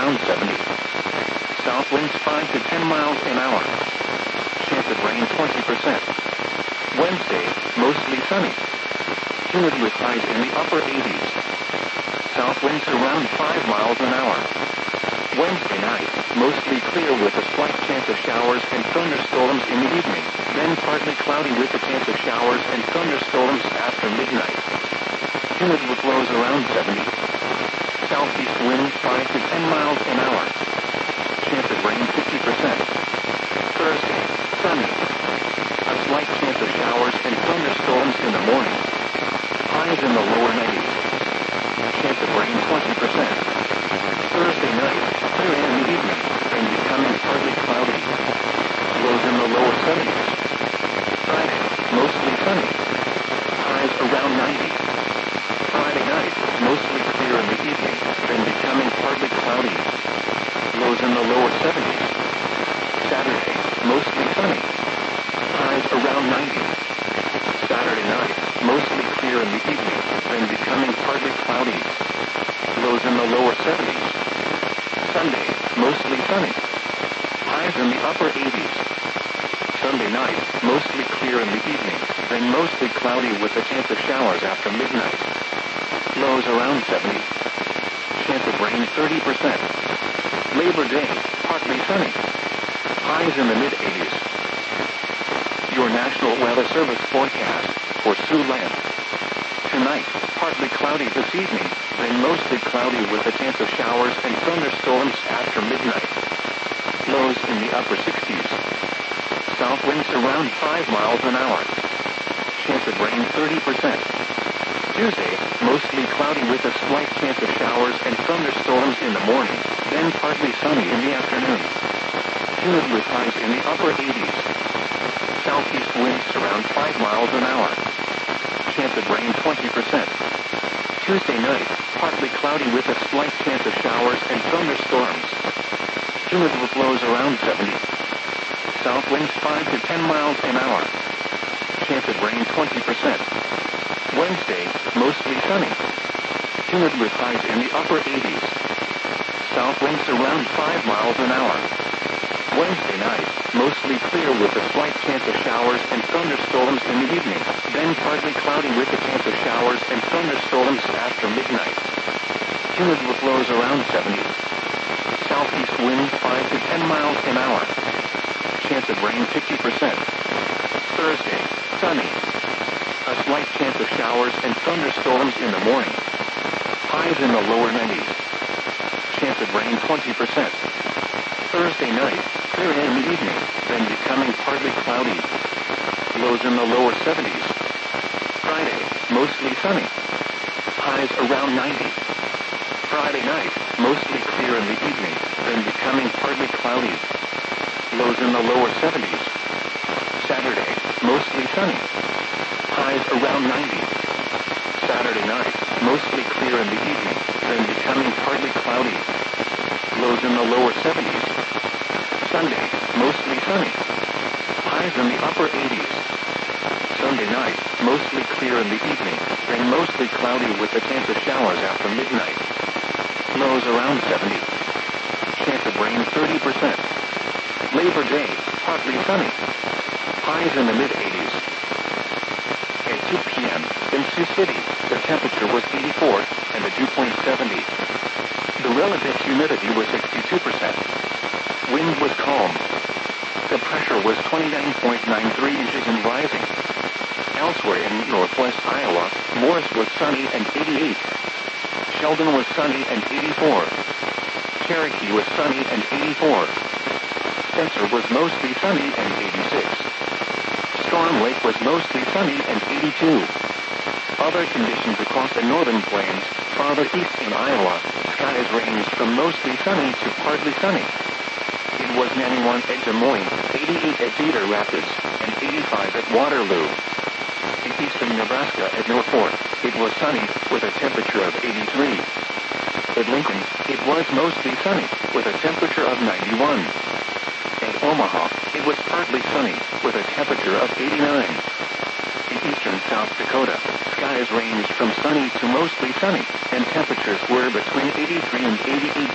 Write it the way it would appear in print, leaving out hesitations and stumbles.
around 70. South winds 5 to 10 miles an hour. Chance of rain 20%. Wednesday, mostly sunny. Humidity with highs in the upper 80s. South winds around 5 miles an hour. Wednesday night, mostly clear with a slight chance of showers and thunderstorms in the evening, then partly cloudy with a chance of showers and thunderstorms after midnight. Humidity with lows around 70. Southeast winds 5 to 10 miles an hour. Chance of rain 50%. Thursday, sunny. A slight chance of showers and thunderstorms in the morning. Highs in the lower 90s. Chance of rain 20%. Thursday night, clear in the evening, then becoming partly cloudy. Lows in the lower 70s. Friday, mostly sunny. Highs around 90. Friday night, mostly clear in the evening, then becoming partly cloudy. Lows in the lower 70s. Saturday, mostly sunny. Highs around 90. Saturday night, mostly clear in the evening, then becoming partly cloudy. Lows in the lower 70s. Sunday, mostly sunny. Highs in the upper 80s. Sunday night, mostly clear in the evening, then mostly cloudy with a chance of showers after midnight. Lows around 70. Chance of rain 30%. Labor Day, partly sunny. Highs in the mid-80s. Your National Weather Service forecast for Siouxland. Tonight, partly cloudy this evening, then mostly cloudy with a chance of showers and thunderstorms after midnight. Lows in the upper 60s. South winds around 5 miles an hour. Chance of rain 30%. Tuesday, mostly cloudy with a slight chance of showers and thunderstorms in the morning, then partly sunny in the afternoon. Humid with highs in the upper 80s. Southeast winds around 5 miles an hour. Chance of rain 20%. Tuesday night, partly cloudy with a slight chance of showers and thunderstorms. Humid with lows around 70. South winds 5 to 10 miles an hour. Chance of rain 20%. Wednesday, mostly sunny. Humid with highs in the upper 80s. South winds around 5 miles an hour. Wednesday night, mostly clear with a slight chance of showers and thunderstorms in the evening, then partly cloudy with a chance of showers and thunderstorms after midnight. Humid with lows around 70. Southeast winds 5 to 10 miles an hour. Chance of rain 50%. Thursday, sunny. A slight chance of showers and thunderstorms in the morning. Highs in the lower 90s. Chance of rain 20%. Thursday night, clear in the evening, then becoming partly cloudy. Lows in the lower 70s. Friday, mostly sunny. Highs around 90. Friday night, mostly clear in the evening, then becoming partly cloudy. Lows in the lower 70s. Saturday, mostly sunny. Highs around 90. Saturday night, mostly clear in the evening, then becoming partly cloudy. Lows in the lower 70s. Sunday, mostly sunny. Highs in the upper 80s. Sunday night, mostly clear in the evening, then mostly cloudy with a chance of showers after midnight. Lows around 70. Chance of rain 30%. Labor Day, partly sunny. Highs in the mid-80s. At 2 p.m., in Sioux City, the temperature was 84, and the dew point 70. The relative humidity was 62%. Wind was calm. The pressure was 29.93 inches and rising. Elsewhere in northwest Iowa, Morris was sunny and 88. Sheldon was sunny and 84. Cherokee was sunny and 84. Spencer was mostly sunny and 86. Storm Lake was mostly sunny and 82. Other conditions across the northern plains, farther east in Iowa, skies ranged from mostly sunny to partly sunny. It was 91 at Des Moines, 88 at Cedar Rapids, and 85 at Waterloo. In eastern Nebraska at North Fork, it was sunny, with a temperature of 83. At Lincoln, it was mostly sunny, with a temperature of 91. At Omaha, it was partly sunny, with a temperature of 89. In eastern South Dakota, skies ranged from sunny to mostly sunny, and temperatures were between 83 and 88